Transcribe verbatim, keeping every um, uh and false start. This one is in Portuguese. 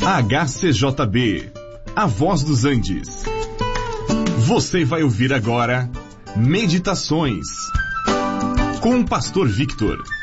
H C J B, a voz dos Andes. Você vai ouvir agora Meditações com o Pastor Victor.